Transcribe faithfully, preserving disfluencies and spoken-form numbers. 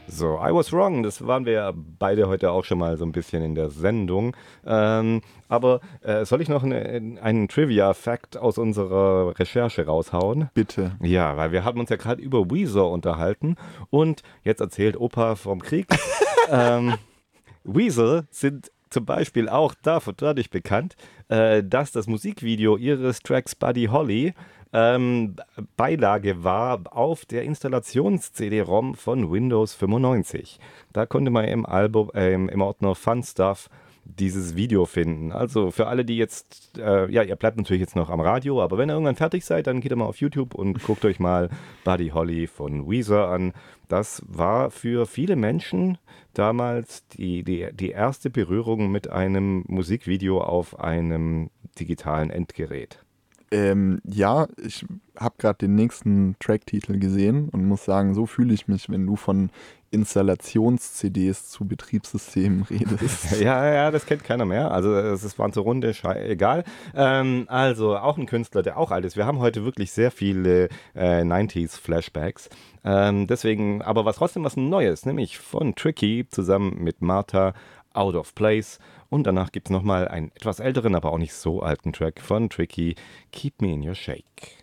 So, I was wrong. Das waren wir ja beide heute auch schon mal so ein bisschen in der Sendung. Ähm, aber äh, soll ich noch eine, einen Trivia-Fact aus unserer Recherche raushauen? Bitte. Ja, weil wir haben uns ja gerade über Weezer unterhalten und jetzt erzählt Opa vom Krieg. ähm, Weezer sind zum Beispiel auch dafür dadurch bekannt, äh, dass das Musikvideo ihres Tracks Buddy Holly ähm, Beilage war auf der Installations-C D-ROM von Windows fünfundneunzig. Da konnte man im Album, äh, im Ordner Fun Stuff dieses Video finden. Also für alle, die jetzt, äh, ja, ihr bleibt natürlich jetzt noch am Radio, aber wenn ihr irgendwann fertig seid, dann geht ihr mal auf YouTube und guckt euch mal Buddy Holly von Weezer an. Das war für viele Menschen damals die, die, die erste Berührung mit einem Musikvideo auf einem digitalen Endgerät. Ähm, ja, ich habe gerade den nächsten Tracktitel gesehen und muss sagen, so fühle ich mich, wenn du von Installations-C Ds zu Betriebssystemen redest. Ja, ja, das kennt keiner mehr. Also es ist- waren so runde, schei- egal. Ähm, also auch ein Künstler, der auch alt ist. Wir haben heute wirklich sehr viele äh, neunziger-Flashbacks. Ähm, deswegen, aber was trotzdem was Neues, nämlich von Tricky zusammen mit Martha, Out of Place. Und danach gibt es nochmal einen etwas älteren, aber auch nicht so alten Track von Tricky, Keep Me in Your Shake.